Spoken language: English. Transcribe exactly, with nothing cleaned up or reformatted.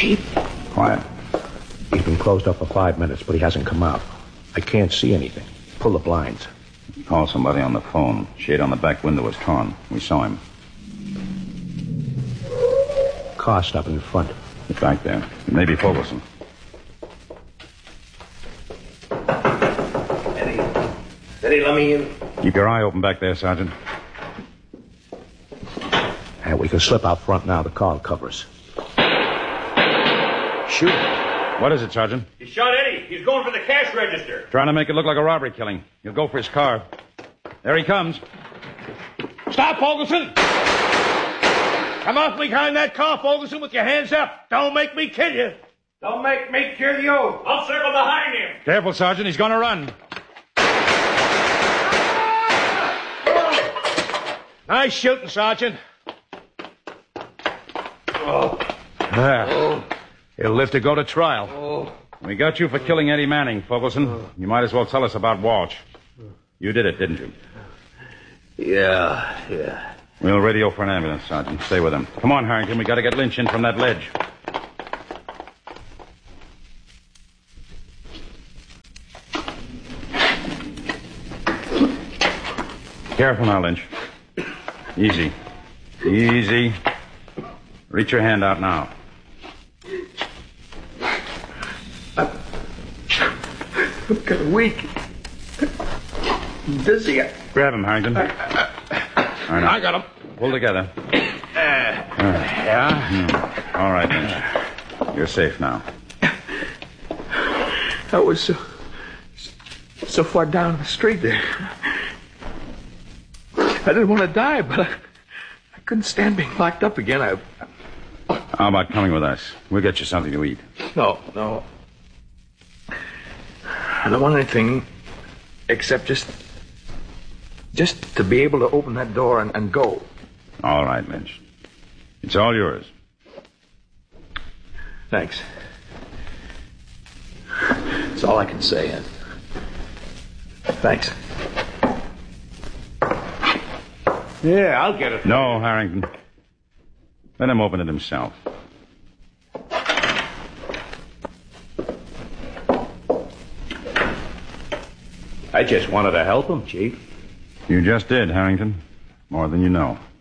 Chief? Quiet. He's been closed up for five minutes, but he hasn't come out. I can't see anything. Pull the blinds. Call somebody on the phone. Shade on the back window was torn. We saw him. Car stopping in front. Get back there. It may be Fogelson. Eddie. Eddie, let me in. Keep your eye open back there, Sergeant. And we can slip out front now. The car will cover us. Shoot. What is it, Sergeant? He shot Eddie. He's going for the cash register. Trying to make it look like a robbery killing. He'll go for his car. There he comes. Stop, Fogelson! Come off behind that car, Fogelson, with your hands up. Don't make me kill you. Don't make me kill you. I'll circle behind him. Careful, Sergeant. He's going to run. Nice shooting, Sergeant. Oh. There. Oh. He'll live to go to trial. Oh. We got you for killing Eddie Manning, Fogelson. Oh. You might as well tell us about Walsh. You did it, didn't you? Yeah, yeah. We'll radio for an ambulance, Sergeant. Stay with him. Come on, Harrington. We got to get Lynch in from that ledge. Careful now, Lynch. Easy. Easy. Reach your hand out now. I'm, I'm kind of weak. I'm dizzy. Grab him, Harrington. I, I, All right, I got him. Pull together. Uh, yeah? Hmm. All right, Lynch. You're safe now. I was so, so far down the street there. I didn't want to die, but I, I couldn't stand being locked up again. I... How about coming with us? We'll get you something to eat. No, no. I don't want anything except just... just to be able to open that door and, and go. All right, Lynch. It's all yours. Thanks. That's all I can say. Ed. Thanks. Yeah, I'll get it. No, Harrington. Let him open it himself. I just wanted to help him, Chief. You just did, Harrington. More than you know.